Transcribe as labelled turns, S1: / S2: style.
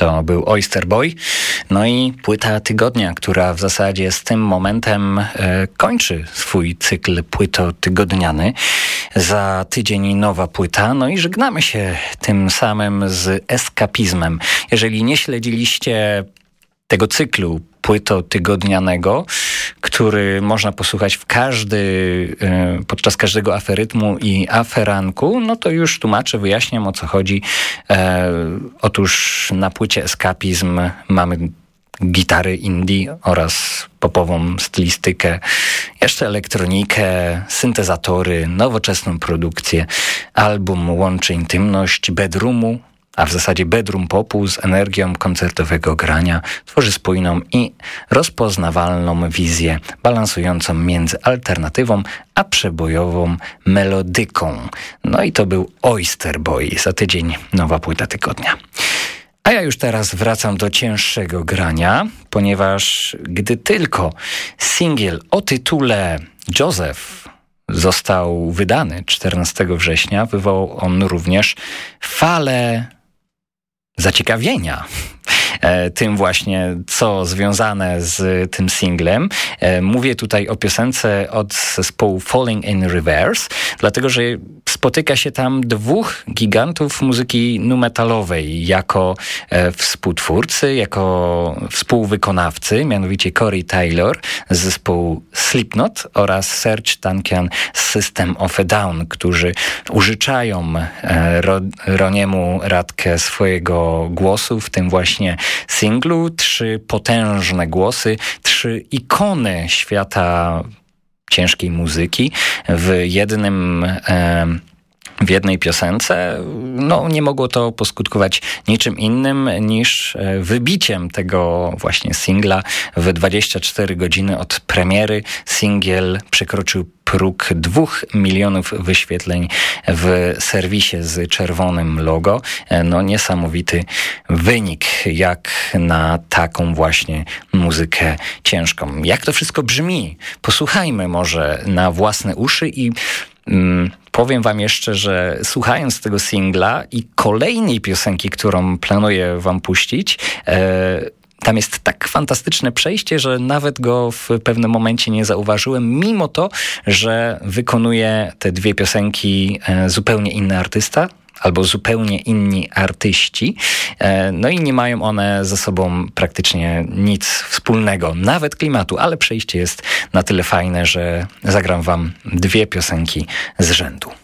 S1: To był Oyster Boy. No i płyta tygodnia, która w zasadzie z tym momentem kończy swój cykl płytotygodniany. Za tydzień nowa płyta. No i żegnamy się tym samym z eskapizmem. Jeżeli nie śledziliście tego cyklu płytotygodnianego, który można posłuchać podczas każdego aferytmu i aferanku, no to już tłumaczę, wyjaśniam, o co chodzi. Otóż na płycie Eskapizm mamy gitary indie oraz popową stylistykę, jeszcze elektronikę, syntezatory, nowoczesną produkcję. Album łączy intymność bedroomu, a w zasadzie bedroom popu z energią koncertowego grania, tworzy spójną i rozpoznawalną wizję balansującą między alternatywą a przebojową melodyką. No i to był Oyster Boy. Za tydzień nowa płyta tygodnia. A ja już teraz wracam do cięższego grania, ponieważ gdy tylko singiel o tytule Joseph został wydany 14 września, wywołał on również falę zaciekawienia tym właśnie, co związane z tym singlem. Mówię tutaj o piosence od zespołu Falling in Reverse, dlatego że spotyka się tam dwóch gigantów muzyki nu metalowej jako współtwórcy, jako współwykonawcy, mianowicie Corey Taylor z zespołu Slipknot oraz Serge Tankian z System of a Down, którzy użyczają Roniemu Radke swojego głosu w tym właśnie singlu. 3 potężne głosy, 3 ikony świata ciężkiej muzyki w jednej piosence. No, nie mogło to poskutkować niczym innym niż wybiciem tego właśnie singla. W 24 godziny od premiery singiel przekroczył próg 2 milionów wyświetleń w serwisie z czerwonym logo. No, niesamowity wynik, jak na taką właśnie muzykę ciężką. Jak to wszystko brzmi? Posłuchajmy może na własne uszy i powiem wam jeszcze, że słuchając tego singla i kolejnej piosenki, którą planuję wam puścić, tam jest tak fantastyczne przejście, że nawet go w pewnym momencie nie zauważyłem, mimo to, że wykonuje te 2 piosenki zupełnie inny artysta albo zupełnie inni artyści. No i nie mają one ze sobą praktycznie nic wspólnego, nawet klimatu, ale przejście jest na tyle fajne, że zagram wam 2 piosenki z rzędu.